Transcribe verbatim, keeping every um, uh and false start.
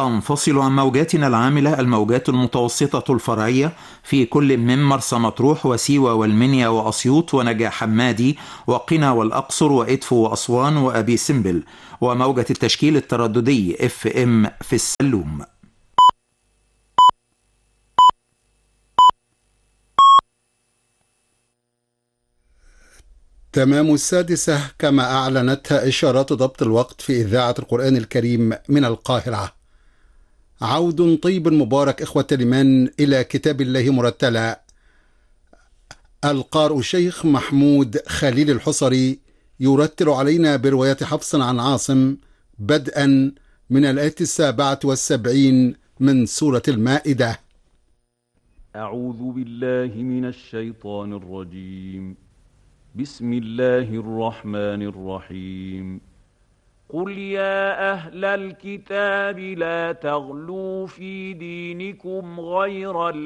تنفصل عن موجاتنا العاملة الموجات المتوسطة الفرعية في كل من مرسى مطروح وسيوة والمنيا وأسيوط ونجع حمادي وقنا والأقصر وإدفو وأسوان وأبي سمبل، وموجة التشكيل الترددي اف ام في السلوم. تمام السادسة كما أعلنتها إشارات ضبط الوقت في إذاعة القرآن الكريم من القاهرة. عود طيب مبارك إخوة الإيمان إلى كتاب الله مرتلا. القارئ الشيخ محمود خليل الحصري يرتل علينا برواية حفص عن عاصم بدءا من الآية السابعة والسبعين من سورة المائدة. أعوذ بالله من الشيطان الرجيم. بسم الله الرحمن الرحيم. قل يا أهل الكتاب لا تغلوا في دينكم غير